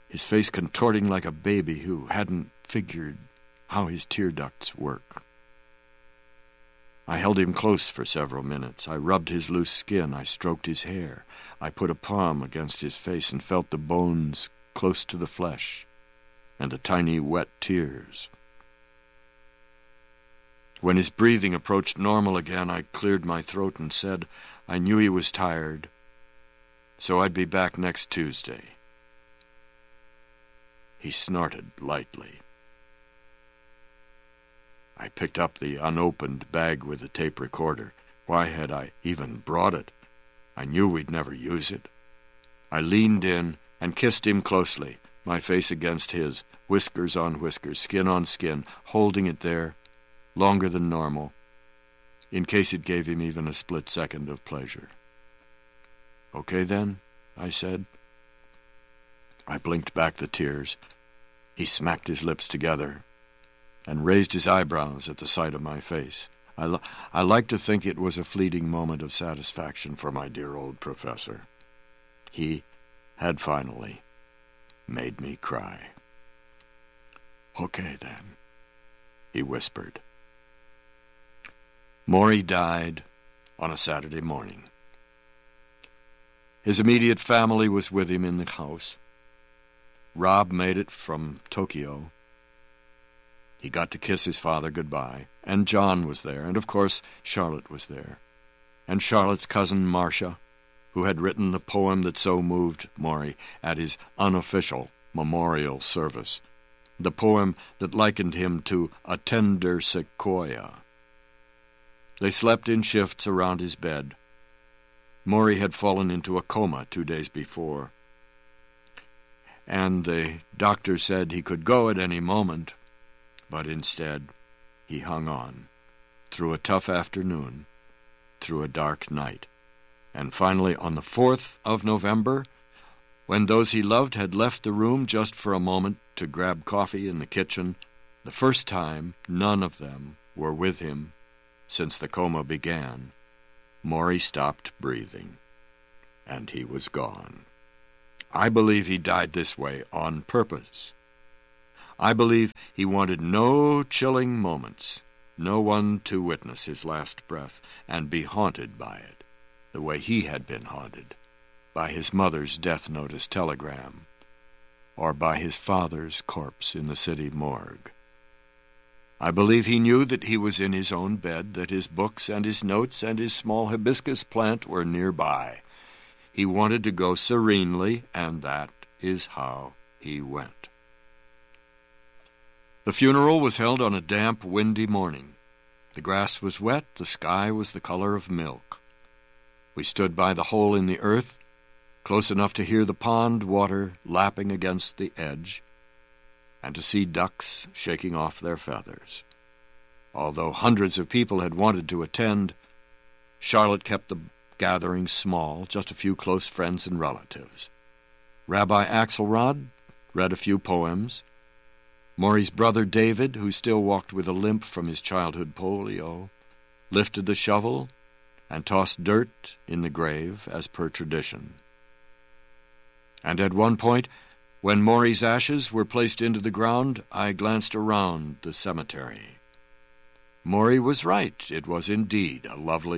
his face contorting like a baby who hadn't figured how his tear ducts work. I held him close for several minutes. I rubbed his loose skin. I stroked his hair. I put a palm against his face and felt the bones close to the flesh and the tiny wet tears. When his breathing approached normal again, I cleared my throat and said I knew he was tired, so I'd be back next Tuesday. He snorted lightly. I picked up the unopened bag with the tape recorder. Why had I even brought it? I knew we'd never use it. I leaned in and kissed him closely, my face against his, whiskers on whiskers, skin on skin, holding it there, longer than normal, in case it gave him even a split second of pleasure. "Okay, then," I said. I blinked back the tears. He smacked his lips together and raised his eyebrows at the sight of my face. I like to think it was a fleeting moment of satisfaction for my dear old professor. He had finally made me cry. "Okay, then," he whispered. Maury died on a Saturday morning. His immediate family was with him in the house. Rob made it from Tokyo. He got to kiss his father goodbye, and John was there, and of course Charlotte was there, and Charlotte's cousin Marcia, who had written the poem that so moved Maury at his unofficial memorial service, the poem that likened him to a tender sequoia. They slept in shifts around his bed. Maury had fallen into a coma 2 days before, and the doctor said he could go at any moment, but instead he hung on, through a tough afternoon, through a dark night, and finally on the 4th of November, when those he loved had left the room just for a moment to grab coffee in the kitchen, the first time none of them were with him since the coma began, Maury stopped breathing, and he was gone. I believe he died this way on purpose. I believe he wanted no chilling moments, no one to witness his last breath and be haunted by it, the way he had been haunted, by his mother's death notice telegram, or by his father's corpse in the city morgue. I believe he knew that he was in his own bed, that his books and his notes and his small hibiscus plant were nearby. He wanted to go serenely, and that is how he went. The funeral was held on a damp, windy morning. The grass was wet, the sky was the color of milk. We stood by the hole in the earth, close enough to hear the pond water lapping against the edge, and to see ducks shaking off their feathers. Although hundreds of people had wanted to attend, Charlotte kept the gathering small, just a few close friends and relatives. Rabbi Axelrod read a few poems. Maury's brother David, who still walked with a limp from his childhood polio, lifted the shovel and tossed dirt in the grave as per tradition. And at one point, when Maury's ashes were placed into the ground, I glanced around the cemetery. Maury was right. It was indeed a lovely